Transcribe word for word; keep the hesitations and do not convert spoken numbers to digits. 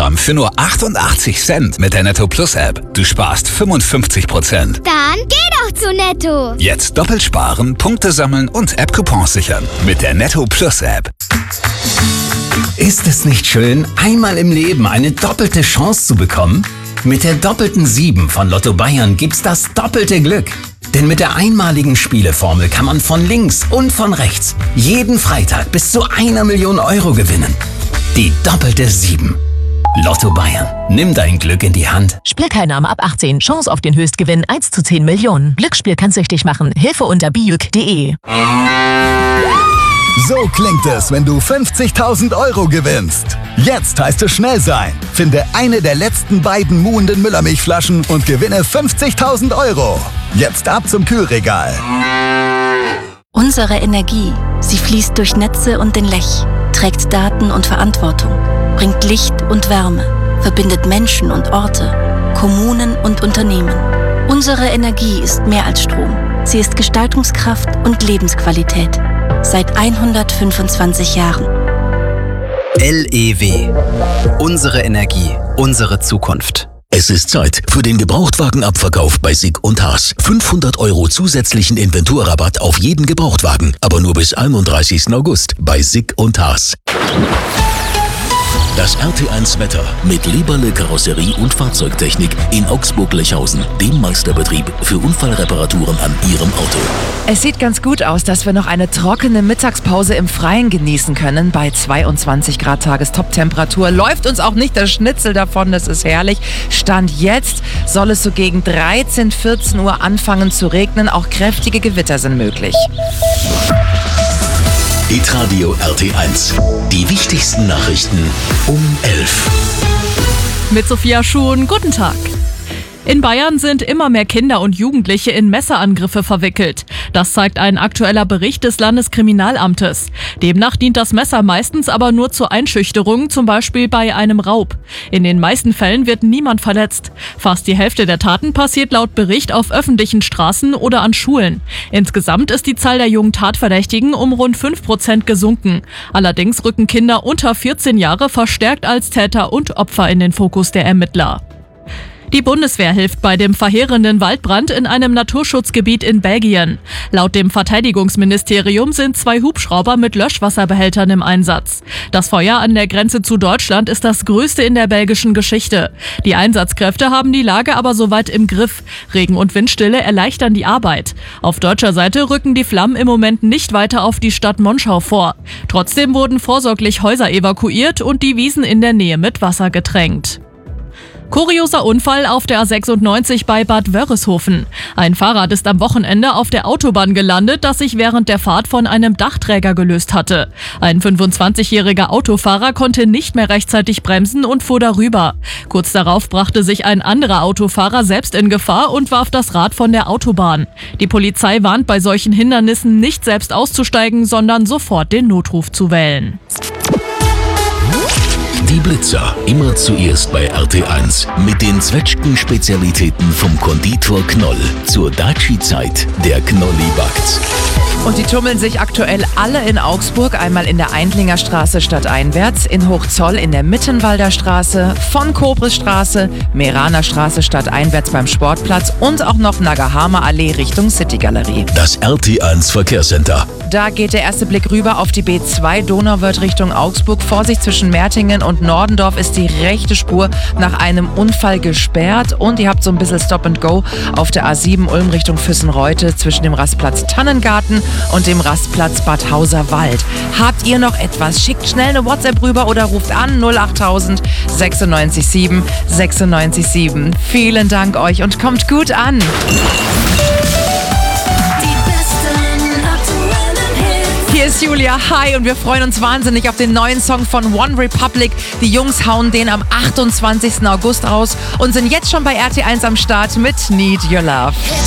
Instagram für nur achtundachtzig Cent mit der Netto Plus App. Du sparst fünfundfünfzig Prozent. Dann geh doch zu Netto. Jetzt doppelt sparen, Punkte sammeln und App-Coupons sichern mit der Netto Plus App. Ist es nicht schön, einmal im Leben eine doppelte Chance zu bekommen? Mit der doppelten sieben von Lotto Bayern gibt's das doppelte Glück. Denn mit der einmaligen Spieleformel kann man von links und von rechts jeden Freitag bis zu einer Million Euro gewinnen. Die doppelte sieben. Lotto Bayern. Nimm dein Glück in die Hand. Spielteilnahme ab achtzehn. Chance auf den Höchstgewinn eins zu zehn Millionen. Glücksspiel kann süchtig machen. Hilfe unter bijuk punkt de. So klingt es, wenn du fünfzigtausend Euro gewinnst. Jetzt heißt es schnell sein. Finde eine der letzten beiden muhenden Müllermilchflaschen und gewinne fünfzigtausend Euro. Jetzt ab zum Kühlregal. Unsere Energie, sie fließt durch Netze und den Lech, trägt Daten und Verantwortung, bringt Licht und Wärme, verbindet Menschen und Orte, Kommunen und Unternehmen. Unsere Energie ist mehr als Strom. Sie ist Gestaltungskraft und Lebensqualität. Seit hundertfünfundzwanzig Jahren. L E W. Unsere Energie, unsere Zukunft. Es ist Zeit für den Gebrauchtwagenabverkauf bei Sig und Haas. fünfhundert Euro zusätzlichen Inventurrabatt auf jeden Gebrauchtwagen, aber nur bis einunddreißigsten August bei Sig und Haas. Das R T eins Wetter mit Leberle Karosserie und Fahrzeugtechnik in Augsburg-Lechhausen, dem Meisterbetrieb für Unfallreparaturen an Ihrem Auto. Es sieht ganz gut aus, dass wir noch eine trockene Mittagspause im Freien genießen können. Bei zweiundzwanzig Grad Tagestoptemperatur läuft uns auch nicht das Schnitzel davon, das ist herrlich. Stand jetzt soll es so gegen dreizehn, vierzehn Uhr anfangen zu regnen. Auch kräftige Gewitter sind möglich. Hitradio R T eins. Die wichtigsten Nachrichten um elf. Mit Sophia Schuhn, guten Tag. In Bayern sind immer mehr Kinder und Jugendliche in Messerangriffe verwickelt. Das zeigt ein aktueller Bericht des Landeskriminalamtes. Demnach dient das Messer meistens aber nur zur Einschüchterung, zum Beispiel bei einem Raub. In den meisten Fällen wird niemand verletzt. Fast die Hälfte der Taten passiert laut Bericht auf öffentlichen Straßen oder an Schulen. Insgesamt ist die Zahl der jungen Tatverdächtigen um rund fünf Prozent gesunken. Allerdings rücken Kinder unter vierzehn Jahre verstärkt als Täter und Opfer in den Fokus der Ermittler. Die Bundeswehr hilft bei dem verheerenden Waldbrand in einem Naturschutzgebiet in Belgien. Laut dem Verteidigungsministerium sind zwei Hubschrauber mit Löschwasserbehältern im Einsatz. Das Feuer an der Grenze zu Deutschland ist das größte in der belgischen Geschichte. Die Einsatzkräfte haben die Lage aber soweit im Griff. Regen und Windstille erleichtern die Arbeit. Auf deutscher Seite rücken die Flammen im Moment nicht weiter auf die Stadt Monschau vor. Trotzdem wurden vorsorglich Häuser evakuiert und die Wiesen in der Nähe mit Wasser getränkt. Kurioser Unfall auf der A sechsundneunzig bei Bad Wörishofen. Ein Fahrrad ist am Wochenende auf der Autobahn gelandet, das sich während der Fahrt von einem Dachträger gelöst hatte. Ein fünfundzwanzigjähriger Autofahrer konnte nicht mehr rechtzeitig bremsen und fuhr darüber. Kurz darauf brachte sich ein anderer Autofahrer selbst in Gefahr und warf das Rad von der Autobahn. Die Polizei warnt bei solchen Hindernissen nicht selbst auszusteigen, sondern sofort den Notruf zu wählen. Die Blitzer, immer zuerst bei R T eins. Mit den Zwetschgen-Spezialitäten vom Konditor Knoll. Zur Daci-Zeit, der Knolli backt's. Und die tummeln sich aktuell alle in Augsburg, einmal in der Eindlinger Straße stadteinwärts, in Hochzoll in der Mittenwalder Straße, von Kobrisstraße, Meraner Straße stadteinwärts beim Sportplatz und auch noch Nagahama Allee Richtung City Galerie. Das R T eins Verkehrscenter. Da geht der erste Blick rüber auf die B zwei Donauwörth Richtung Augsburg. Vorsicht, zwischen Mertingen und Nordendorf ist die rechte Spur nach einem Unfall gesperrt. Und ihr habt so ein bisschen Stop and Go auf der A sieben Ulm Richtung Füssenreute zwischen dem Rastplatz Tannengarten und dem Rastplatz Bad Hauser-Wald. Habt ihr noch etwas? Schickt schnell eine WhatsApp rüber oder ruft an null achttausend sechsundneunzig sieben sechsundneunzig sieben. Vielen Dank euch und kommt gut an. Hier ist Julia, hi, und wir freuen uns wahnsinnig auf den neuen Song von One Republic. Die Jungs hauen den am achtundzwanzigsten August raus und sind jetzt schon bei R T eins am Start mit Need Your Love.